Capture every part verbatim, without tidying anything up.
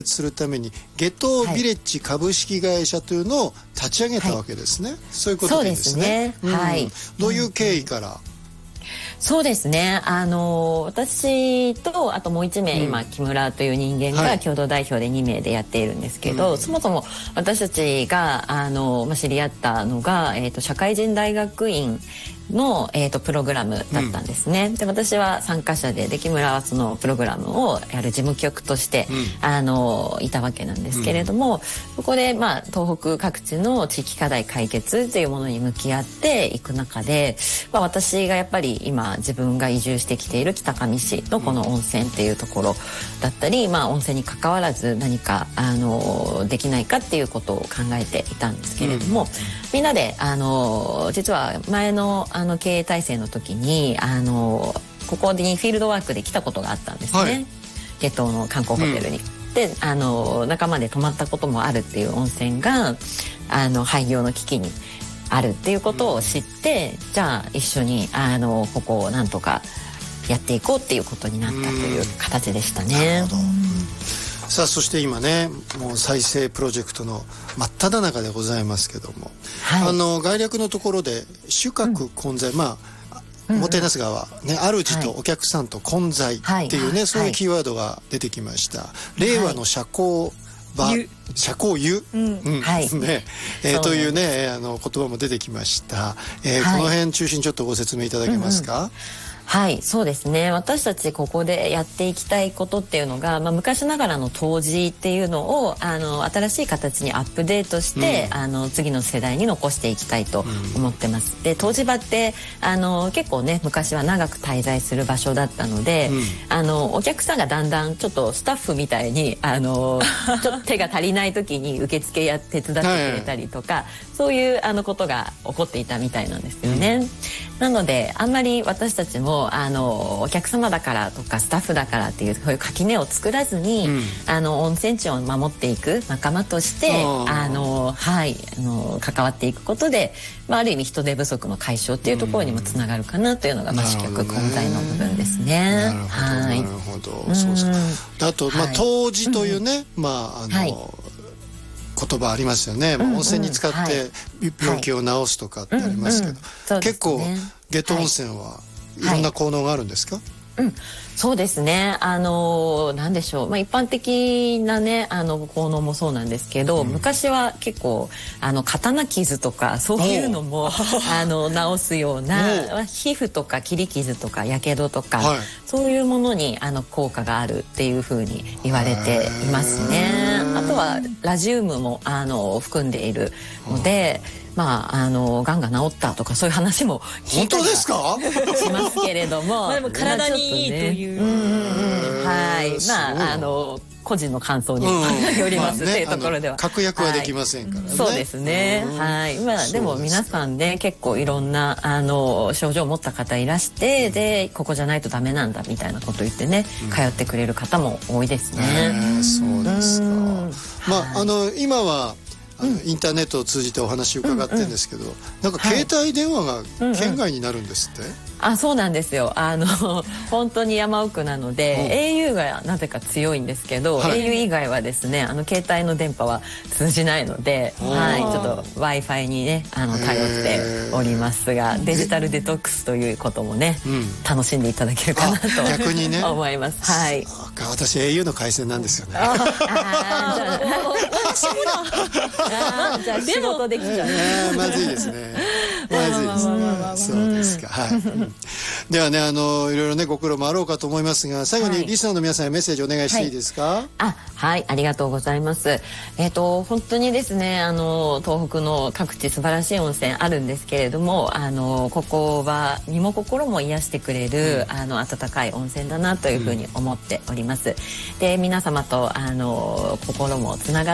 するためにゲトビレッジ株式会社というのを立ち上げたわけですね、はい、そういうことでいいですね。 そうですね、はい、 うん、どういう経緯から、 そうですね、あの私とあともういちめい、うん、今木村という人間が共同代表でにめいでやっているんですけど、はい、そもそも私たちがあの、まあ、知り合ったのが、えーと、社会人大学院の、えーと、プログラムだったんですね、うん、で私は参加者でで木村はそのプログラムをやる事務局として、うん、あのいたわけなんですけれども、うん、そこで、まあ、東北各地の地域課題解決っていうものに向き合っていく中で、まあ、私がやっぱり今自分が移住してきている北上市のこの温泉っていうところだったり、まあ、温泉に関わらず何かあのできないかっていうことを考えていたんですけれども、うん、みんなであの実は前のあの経営体制の時にあのここにフィールドワークで来たことがあったんですね、はい、夏東の観光ホテルに、うん、であの仲間で泊まったこともあるっていう温泉があの廃業の危機にあるっていうことを知って、うん、じゃあ一緒にあのここをなんとかやっていこうっていうことになったという形でしたね。なるほど、うん、 さあそして今ねもう再生プロジェクトの真っ只中でございますけども、はい、あの概略のところで主客混在、うん、まあもてなす側ね、主とお客さんと混在っていうね、はい、そういうキーワードが出てきました、はい、令和の社交場、社交湯、うんうんはいねえー、というねあの言葉も出てきました、えーはい、この辺中心にちょっとご説明いただけますか。うんうん、 はい、そうですね。私たちここでやっていきたいことっていうのが、まあ、昔ながらの杜氏っていうのをあの新しい形にアップデートして、うん、あの次の世代に残していきたいと思ってます。うん、で、湯治場ってあの結構ね昔は長く滞在する場所だったので、うん、あのお客さんがだんだんちょっとスタッフみたいにあのちょっと手が足りない時に受付や手伝ってくれたりとか、はい、そういうあのことが起こっていたみたいなんですよね。うん、なのであんまり私たちもあのお客様だからとかスタッフだからっていうそういう垣根を作らずに、うん、あの温泉地を守っていく仲間としてあの、はい、あの関わっていくことで、まあ、ある意味人手不足の解消っていうところにもつながるかなというのが、まあ、主客混在の部分ですね。 なるほど、はい、なるほど、そうですか。あと、まあ、湯治というね、うん、まああの、はい、言葉ありますよね、うんうん、温泉に使って病気を治すとかってありますけど、はい、結構夏油温泉はいろんな効能があるんですか？はいうん、そうですね。あのなんでしょう、まあ、一般的なねあの効能もそうなんですけど、うん、昔は結構あの刀傷とかそういうのもあの治すような皮膚とか切り傷とかやけどとか、はい、そういうものにあの効果があるっていうふうに言われていますね。あとはラジウムもあの含んでいるので、まあ、あのがんが治ったとかそういう話も聞いたりはしますけれどもまあでも体にいいという、うん、はいまああの個人の感想によりますっていうところでは、 まあね、確約はできませんからね、はい、 そうですね、はいまあ、でも皆さんね結構いろんなあの症状を持った方いらして、うん、でここじゃないとダメなんだみたいなこと言ってね、うん、通ってくれる方も多いですね。 そうですか。まああの今はあのインターネットを通じてお話を伺ってるんですけど、うんうん、なんか携帯電話が県外になるんですって、はいうんうん、 あそうなんですよ。あの本当に山奥なので、うん、エーユー がなぜか強いんですけど、はい、エーユー 以外はですねあの携帯の電波は通じないので、はい、ちょっと Wi-Fi にねあの頼っておりますが、デジタルデトックスということもね、うん、楽しんでいただけるかなと逆に、ね、 思います。はい。 私 エーユー の回線なんですよね。 ああじゃあ私もだ。あじゃあ仕事できちゃう、 えー、まずいですね。まずいですね。そうですか。はい。ではねあのいろいろねご苦労もあろうかと思いますが、最後にリスナーの皆さんへメッセージお願いしていいですか？はい、 あはいありがとうございます。えっと本当にですねあの東北の各地素晴らしい温泉あるんですけれども、あのここは身も心も癒してくれる、うん、あの温かい温泉だなというふうに思っております。うん、で皆様とあの心もつながって、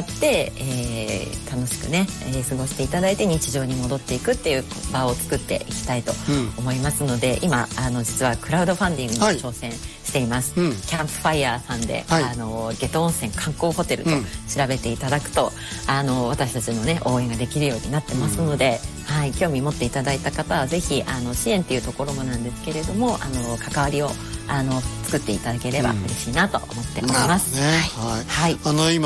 えー、楽しくね、えー、過ごしていただいて日常に戻っていくっていう場を作っていきたいと思いますので、うん、今あの実はクラウドファンディングに挑戦しています、はいうん、キャンプファイヤーさんで、はい、あの夏油温泉観光ホテルと調べていただくと、うん、あの私たちのね応援ができるようになってますので、うん、はい、興味持っていただいた方はぜひあの支援っていうところもなんですけれどもあの関わりをあの作っていただければ嬉しいなと思っております。 ね、はい、 はい、 あの今